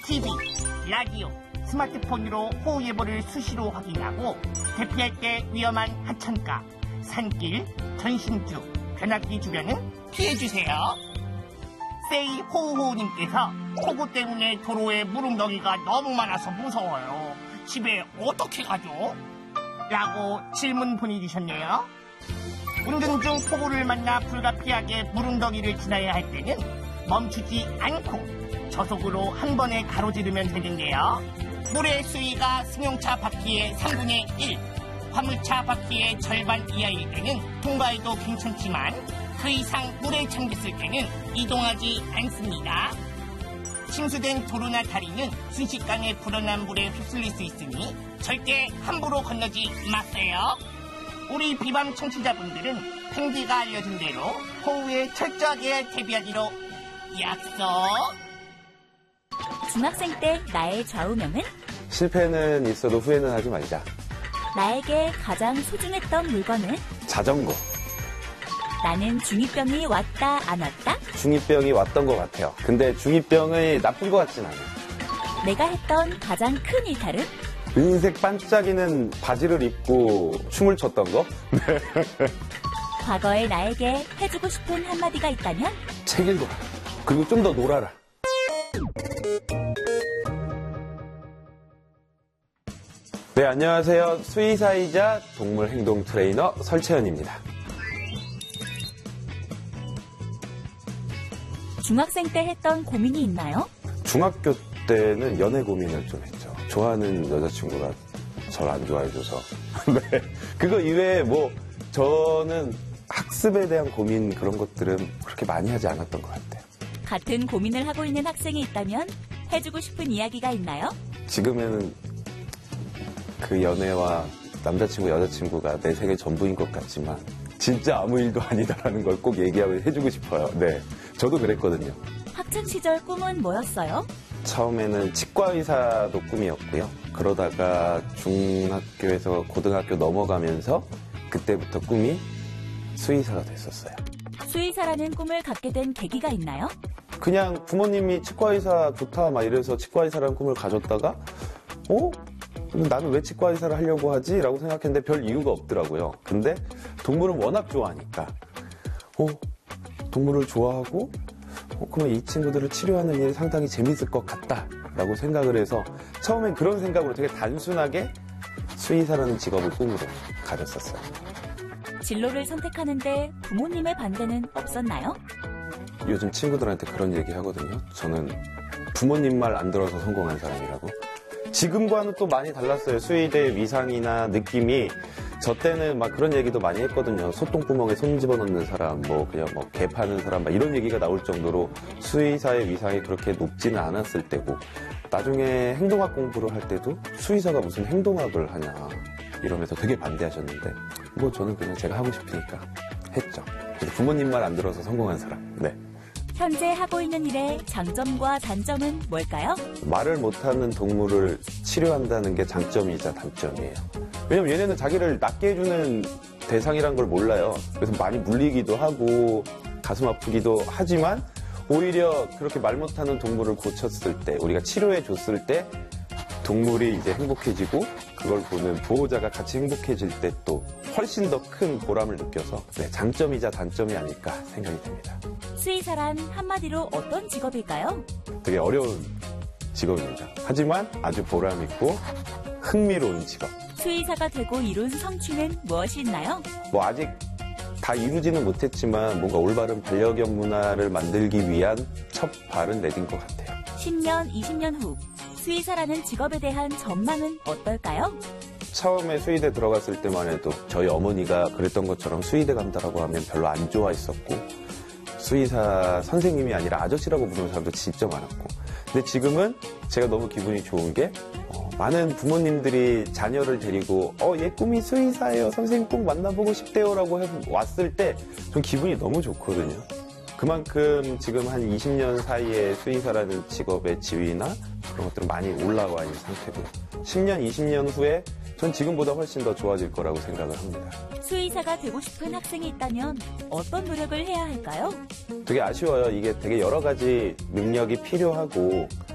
TV, 라디오, 스마트폰으로 호우 예보를 수시로 확인하고 대피할 때 위험한 하천가, 산길, 전신주, 변압기 주변은 피해주세요. 세이 호우호우님께서 폭우 때문에 도로에 무릉덩이가 너무 많아서 무서워요. 집에 어떻게 가죠? 라고 질문 보내주셨네요. 운전 중 폭우를 만나 불가피하게 무릉덩이를 지나야 할 때는 멈추지 않고 저속으로 한 번에 가로지르면 되는데요. 물의 수위가 승용차 바퀴의 3분의 1, 화물차 바퀴의 절반 이하일 때는 통과해도 괜찮지만 그 이상 물에 잠겼을 때는 이동하지 않습니다. 침수된 도로나 다리는 순식간에 불어난 물에 휩쓸릴 수 있으니 절대 함부로 건너지 마세요. 우리 비밤 청취자분들은 팽디가 알려준 대로 호우에 철저하게 대비하기로 약속. 중학생 때 나의 좌우명은? 실패는 있어도 후회는 하지 말자. 나에게 가장 소중했던 물건은? 자전거. 나는 중2병이 왔다 안 왔다? 중2병이 왔던 것 같아요. 근데 중2병이 나쁜 것 같진 않아요. 내가 했던 가장 큰 일탈은? 은색 반짝이는 바지를 입고 춤을 췄던 거? 과거의 나에게 해주고 싶은 한마디가 있다면? 책 읽어라. 그리고 좀 더 놀아라. 네, 안녕하세요. 수의사이자 동물행동 트레이너 설채연입니다. 중학생 때 했던 고민이 있나요? 중학교 때는 연애 고민을 좀 했죠. 좋아하는 여자친구가 저를 안 좋아해줘서. 네. 그거 이외에 저는 학습에 대한 고민 그런 것들은 그렇게 많이 하지 않았던 것 같아요. 같은 고민을 하고 있는 학생이 있다면 해주고 싶은 이야기가 있나요? 지금에는 그 연애와 남자친구, 여자친구가 내 생애 전부인 것 같지만 진짜 아무 일도 아니다라는 걸 꼭 얘기하고 해주고 싶어요. 네, 저도 그랬거든요. 학창시절 꿈은 뭐였어요? 처음에는 치과의사도 꿈이었고요. 그러다가 중학교에서 고등학교 넘어가면서 그때부터 꿈이 수의사가 됐었어요. 수의사라는 꿈을 갖게 된 계기가 있나요? 그냥 부모님이 치과의사 좋다 막 이래서 치과의사라는 꿈을 가졌다가 나는 왜 치과의사를 하려고 하지? 라고 생각했는데 별 이유가 없더라고요. 근데 동물은 워낙 좋아하니까 동물을 좋아하고 그러면 이 친구들을 치료하는 일이 상당히 재밌을 것 같다 라고 생각을 해서 처음엔 그런 생각으로 되게 단순하게 수의사라는 직업을 꿈으로 가졌었어요. 진로를 선택하는데 부모님의 반대는 없었나요? 요즘 친구들한테 그런 얘기 하거든요. 저는 부모님 말 안 들어서 성공한 사람이라고. 지금과는 또 많이 달랐어요. 수의대 위상이나 느낌이. 저 때는 막 그런 얘기도 많이 했거든요. 소똥구멍에 손 집어넣는 사람, 그냥 개 파는 사람, 이런 얘기가 나올 정도로 수의사의 위상이 그렇게 높지는 않았을 때고, 나중에 행동학 공부를 할 때도 수의사가 무슨 행동학을 하냐, 이러면서 되게 반대하셨는데, 저는 그냥 제가 하고 싶으니까 했죠. 부모님 말 안 들어서 성공한 사람. 네. 현재 하고 있는 일의 장점과 단점은 뭘까요? 말을 못하는 동물을 치료한다는 게 장점이자 단점이에요. 왜냐면 얘네는 자기를 낫게 해주는 대상이란 걸 몰라요. 그래서 많이 물리기도 하고 가슴 아프기도 하지만 오히려 그렇게 말 못하는 동물을 고쳤을 때, 우리가 치료해 줬을 때 동물이 이제 행복해지고 그걸 보는 보호자가 같이 행복해질 때 또 훨씬 더 큰 보람을 느껴서 장점이자 단점이 아닐까 생각이 듭니다. 수의사란 한마디로 어떤 직업일까요? 되게 어려운 직업입니다. 하지만 아주 보람있고 흥미로운 직업. 수의사가 되고 이룬 성취는 무엇이 있나요? 아직 다 이루지는 못했지만 뭔가 올바른 반려견 문화를 만들기 위한 첫 발은 내딘 것 같아요. 10년, 20년 후 수의사라는 직업에 대한 전망은 어떨까요? 처음에 수의대 들어갔을 때만 해도 저희 어머니가 그랬던 것처럼 수의대 간다라고 하면 별로 안 좋아했었고, 수의사 선생님이 아니라 아저씨라고 부르는 사람도 진짜 많았고, 근데 지금은 제가 너무 기분이 좋은 게 많은 부모님들이 자녀를 데리고 얘 꿈이 수의사예요, 선생님 꼭 만나보고 싶대요 라고 왔을 때 좀 기분이 너무 좋거든요. 그만큼 지금 한 20년 사이에 수의사라는 직업의 지위나 그런 것들은 많이 올라와 있는 상태고요. 10년, 20년 후에 전 지금보다 훨씬 더 좋아질 거라고 생각을 합니다. 수의사가 되고 싶은 학생이 있다면 어떤 노력을 해야 할까요? 되게 아쉬워요. 이게 되게 여러 가지 능력이 필요하고